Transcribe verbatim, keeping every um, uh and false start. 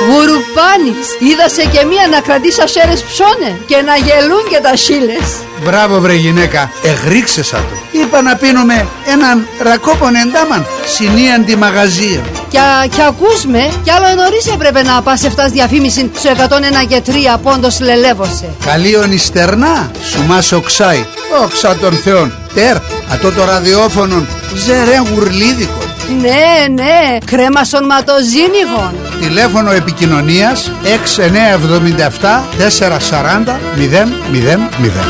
Γουρουπάνης, είδασε και μία να κρατήσει ασέρες ψώνε και να γελούν και τα σίλες. Μπράβο βρε γυναίκα, εγρίξεσα το. Είπα να πίνουμε έναν ρακόπον εντάμαν, συνίαν τη μαγαζία. Κι, κι ακούς με, κι άλλο νωρίς έπρεπε να πας εφτάς διαφήμιση στο εκατόν ένα και τρία πόντος λελεύωσε. Καλίον ιστερνά, σου μας οξάει, όξα των θεών. Τερ, ατό το ραδιόφωνον, ζερέν γουρλίδικο. Ναι, ναι, κρέμα σωματοζήνικων. Τηλέφωνο επικοινωνίας έξι εννιά εβδομήντα επτά τετρακόσια σαράντα μηδέν μηδέν μηδέν.